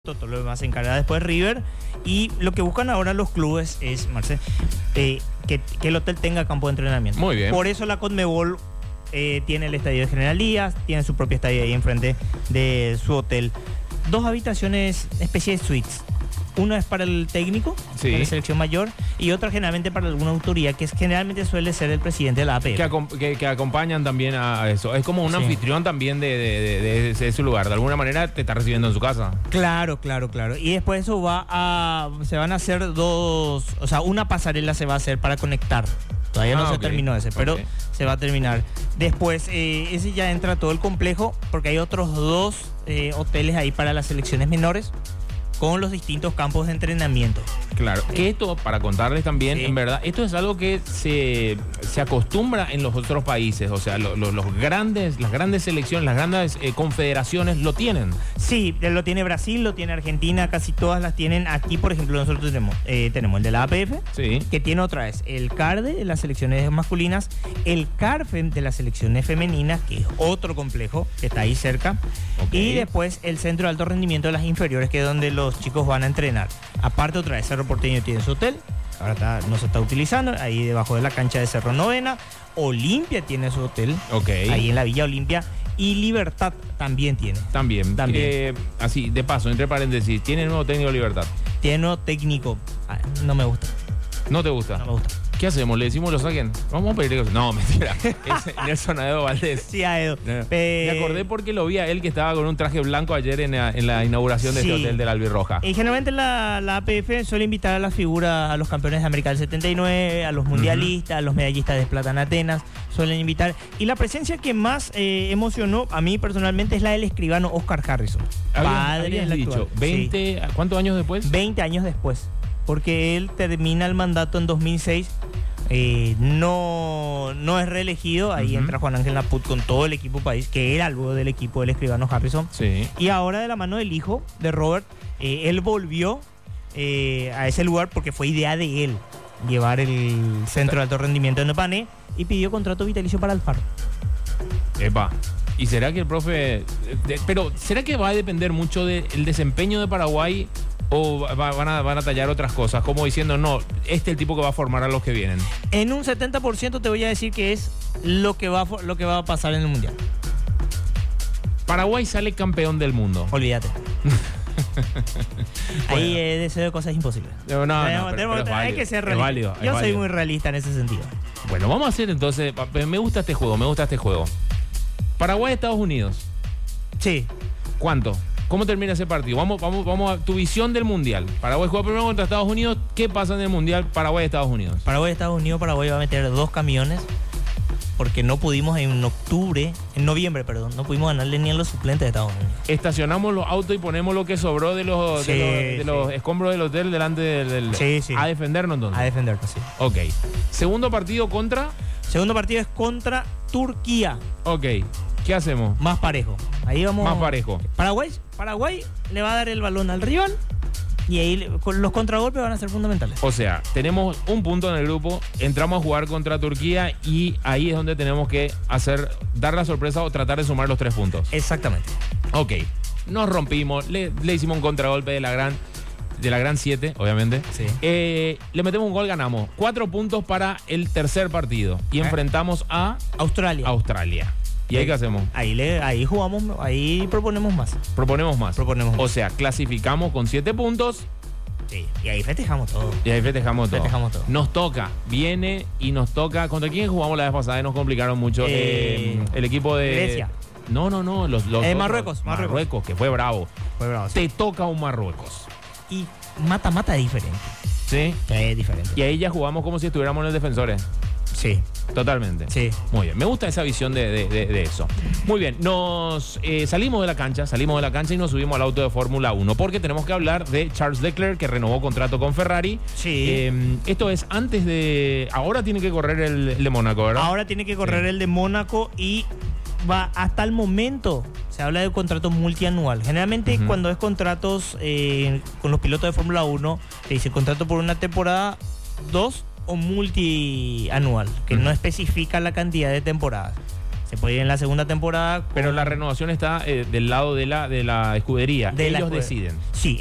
todo lo demás se encarga después River, y lo que buscan ahora los clubes es, Marcel, que el hotel tenga campo de entrenamiento. Muy bien. Por eso la Conmebol tiene el estadio de General Díaz, tiene su propia estadio ahí enfrente de su hotel. 2 habitaciones, especie de suites. Una es para el técnico, sí, de la selección mayor, y otra generalmente para alguna autoridad, que generalmente suele ser el presidente de la APF. Que acompañan también a eso. Es como un anfitrión también de ese lugar. De alguna manera te está recibiendo en su casa. Claro. Y después eso se van a hacer una pasarela se va a hacer para conectar. Todavía no se terminó ese, pero se va a terminar. Después, ese ya entra todo el complejo, porque hay otros 2 hoteles ahí para las selecciones menores, con los distintos campos de entrenamiento. Claro, que esto, para contarles también, en verdad, esto es algo que se acostumbra en los otros países. O sea, las grandes selecciones, las grandes confederaciones lo tienen. Sí, lo tiene Brasil, lo tiene Argentina, casi todas las tienen. Aquí, por ejemplo, nosotros tenemos el de la APF, sí, que tiene otra vez el CARDE de las selecciones masculinas, el CARFEM de las selecciones femeninas, que es otro complejo que está ahí cerca, y después el Centro de Alto Rendimiento de las inferiores, que es donde los chicos van a entrenar. Aparte, otra vez, Cerro Porteño tiene su hotel, ahora no se está utilizando, ahí debajo de la cancha de Cerro Novena. Olimpia tiene su hotel, ahí en la Villa Olimpia, y Libertad también tiene. También. Así, de paso, entre paréntesis, ¿tiene nuevo técnico Libertad? Tiene nuevo técnico. No me gusta. ¿No te gusta? No me gusta. ¿Qué hacemos? ¿Le decimos lo saquen? Vamos a pedirle que... No, mentira. Es Nelson Aedo Valdés. Sí, Aedo. Me acordé porque lo vi a él que estaba con un traje blanco ayer en la inauguración de este hotel de la Albirroja. Y generalmente la APF suele invitar a las figuras, a los campeones de América del 79, a los mundialistas, a los medallistas de plata en Atenas, suelen invitar. Y la presencia que más emocionó a mí personalmente es la del escribano Oscar Harrison. Habías dicho, 20, sí. ¿Cuántos años después? 20 años después. Porque él termina el mandato en 2006, no es reelegido, ahí entra Juan Ángel Naput con todo el equipo país, que era algo del equipo del escribano Harrison, sí. Y ahora, de la mano del hijo de Robert, él volvió a ese lugar porque fue idea de él llevar el centro de alto rendimiento en Nepané, y pidió contrato vitalicio para Alfaro. Epa. ¿Y será que el profe... pero será que va a depender mucho del desempeño de Paraguay, o van a tallar otras cosas, como diciendo, no, este es el tipo que va a formar a los que vienen? En un 70% te voy a decir que es lo que va a pasar en el Mundial. Paraguay sale campeón del mundo. Olvídate. Ahí deseo de cosas imposibles. Pero hay que ser realista. Yo soy muy realista en ese sentido. Bueno, vamos a hacer entonces... Me gusta este juego. Paraguay, Estados Unidos. Sí. ¿Cuánto? ¿Cómo termina ese partido? Vamos a tu visión del Mundial. Paraguay juega primero contra Estados Unidos. ¿Qué pasa en el Mundial Paraguay-Estados Unidos? Paraguay va a meter 2 camiones, porque no pudimos en noviembre, no pudimos ganarle ni a los suplentes de Estados Unidos. Estacionamos los autos y ponemos lo que sobró de los escombros del hotel delante del... Sí. A defendernos entonces. A defendernos, sí. Ok. Segundo partido es contra Turquía. Ok. ¿Qué hacemos? Más parejo. Ahí vamos. Más parejo. Paraguay le va a dar el balón al rival, y ahí los contragolpes van a ser fundamentales. O sea, tenemos un punto en el grupo, entramos a jugar contra Turquía, y ahí es donde tenemos que dar la sorpresa o tratar de sumar los 3 puntos. Exactamente. Ok. Nos rompimos, le hicimos un contragolpe de la gran 7, obviamente. Sí. Le metemos un gol, ganamos. 4 puntos para el tercer partido. Y enfrentamos a Australia. ¿Y ahí qué hacemos? Ahí jugamos, ahí proponemos más. O sea, clasificamos con 7 puntos. Sí, y ahí festejamos todo. Nos toca, ¿contra quién jugamos la vez pasada y nos complicaron mucho? El equipo de... Grecia. No, los Marruecos, que fue bravo. Te toca un Marruecos. Y mata diferente. ¿Sí? Es diferente. Y ahí ya jugamos como si estuviéramos en los defensores. Sí. Totalmente. Sí. Muy bien. Me gusta esa visión de eso. Muy bien. Nos salimos de la cancha y nos subimos al auto de Fórmula 1 porque tenemos que hablar de Charles Leclerc, que renovó contrato con Ferrari. Sí. Esto es antes de... Ahora tiene que correr el de Mónaco, ¿verdad? Ahora tiene que correr el de Mónaco, y va hasta el momento... Se habla de contrato multianual. Generalmente cuando es contratos con los pilotos de Fórmula 1, te dice contrato por una temporada, 2 o multianual, que no especifica la cantidad de temporadas. Se puede ir en la segunda temporada. Pero la renovación está del lado de la escudería. Ellos deciden. Sí,